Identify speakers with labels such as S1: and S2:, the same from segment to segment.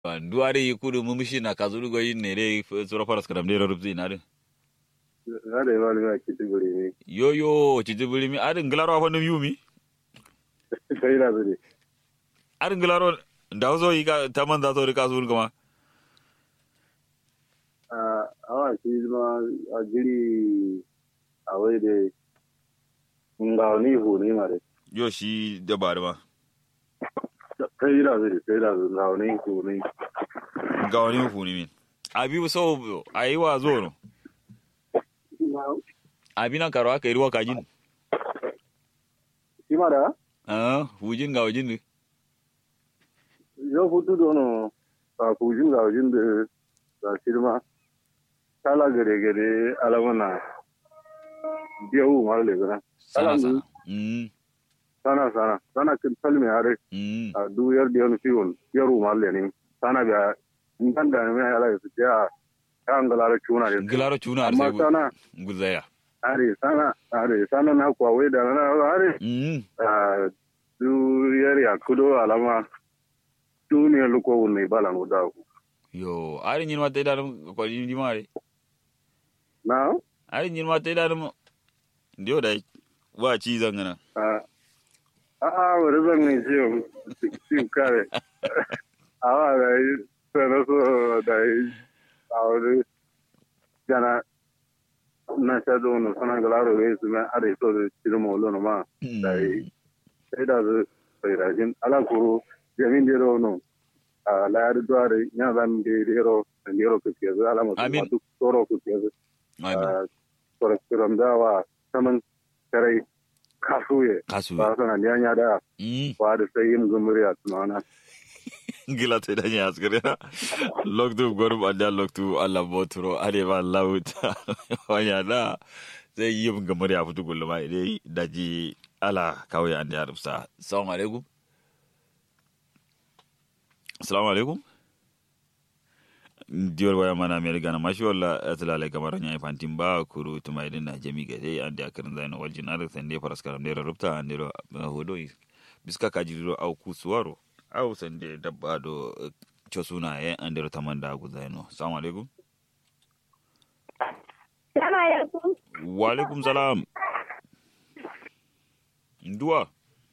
S1: duare kudu mumishi na kazulu go yin ne dai sura faras kadam dai rubzi na din
S2: Ada ba ni kiti guri ni.
S1: yo chitibuli mi adin glaro fa num yumi
S2: Kai na zuri.
S1: adin glaro dawzo yi ka taman da to ka zul gama
S2: Awa shi ma a jiri a wai da nga ni hu ni mare.
S1: yo shi dabar ma
S2: Kai na zuri nga ni hu ni.
S1: ga wani hukuni min abi so ayi wa zo no abi na karo aka yi ruwa kajin
S2: Shi mara?
S1: hujin ga wajin ne
S2: Yo futu dono ba ku ju ga jin da shirma. Kala gare alamana. Biyu ma le gana.
S1: sana sana
S2: Sana kin palme are. A du yar da wani fiwon yaro ma le ne. Sana ga ndan da me ala su ya kan galara chuna ne.
S1: gilaro chuna
S2: Amma sana
S1: guzaya
S2: sana na kwa wai da na are. Du yar ya kudo alama. Du ne luko ne bala no da ku.
S1: yo ari nyin mate da ko di mare
S2: Na?
S1: ari nyin mate da mu ndio dai wa ci zangana
S2: Wani zan ne shi kare. Awa da yi sana so da yi a wani jana na sha zo wani sana galaro da yi su mai are so da shi ma wolo ma da yi sai da su sai da jin ala kuro jamin da yaro no a layar duwa da ya zan da yaro da yaro ku ke zuwa ala masu duk tsoro ku ke zuwa. Kwarakwaram dawa saman karai kasuye ba sana nyanya da ba da sai yin gumuriya tunana
S1: gila te da nya askare loktu gorum anda loktu alla botro ade ba lauta wanya da sai yin gumuriya futu gulluma dai daji ala kawai anda ya rufsa assalamu alaikum diyor waya mana america na mashi walla atlale kamar nya fantin ba kuru tuma idan na jami gade ande akarin zaino waljin ar sande faras karam dero rupta andero hodo biska kajiro au kusuwaro au sande dabba do chosuna andero tamanda guzaino assalamu alaikum wa alaikum salam nduwa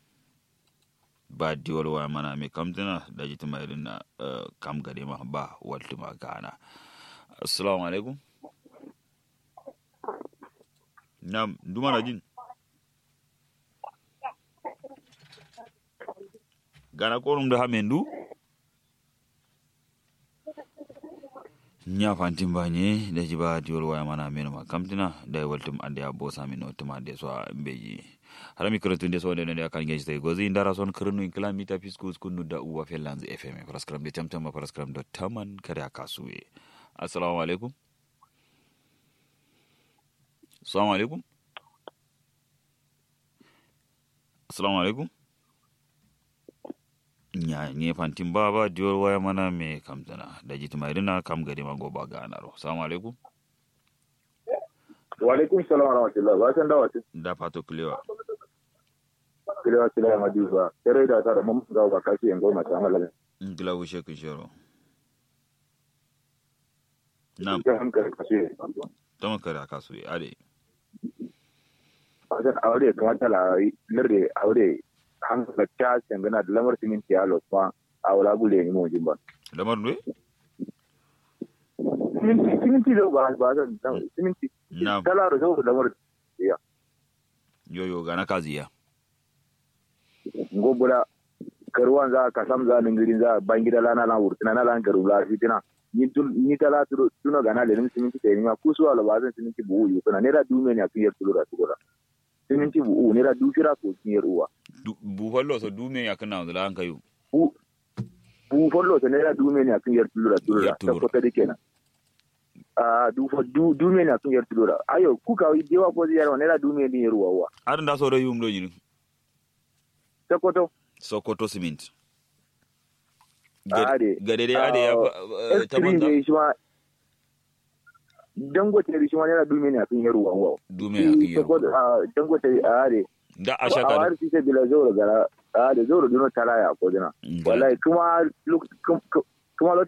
S1: ba diwar waya mana mai kamtana da ji tuma irin na kam gare ma ba waltuma gana assalamu alaikum na duma na jin gana korum da hamendu nya fantin banye da ji ba diwar waya mana mai ma kamtana da waltum ande ya bosa min otuma de so ambeji harami karatu nde so ndene akan ngeji tay gozi ndara son krenu in kilamita fiskus kunu da uwa felanz fm paraskram de tamtam paraskram do taman kare akasuwe assalamu alaikum nya nye fantin baba dior waya mana me kamtana da jitma irina kam gari mago baga anaro assalamu alaikum
S2: wa alaikum salam wa rahmatullah ba san dawa
S1: da fato kulewa
S2: kila madiba tare da ta da mun ga ba kashi yango mata amala
S1: ngila wushe kishoro nam tama kare akasuwe ade
S2: asan aure kamata la lirde aure han ga ta sangana da lamar siminti ya lo kuma awla gule ni mo jimba
S1: lamar ne
S2: siminti do ba siminti
S1: nam
S2: kala ro zo lamar ya
S1: yoyo gana kaziya
S2: ngobula karuwan za ka sam za ningirin za bangida lana la wurtina na lan garu la fitina ni tala tuno gana le nim siminti te ni ma kusu ala bazan siminti bu yu kana ne da dume ne akiyar tulura tugora siminti bu ne da dufira ko kiyar uwa
S1: bu hollo so dume ya kana da an kayu
S2: bu follo so ne da dume ne akiyar tulura ta ko ta dike na dume ne akiyar tulura ayo kuka wi dewa ko ziyara ne da dume ne ruwa wa
S1: arin da so rayum do yin Sokoto cement. Gade ya
S2: taman da shi ma dangote da shi ma yana dume ne a kan yaruwa wa
S1: dume a kan yaruwa
S2: dangote
S1: da a shaka
S2: da har sai bila zoro gara da zoro dino talaya ko dina wallahi kuma kuma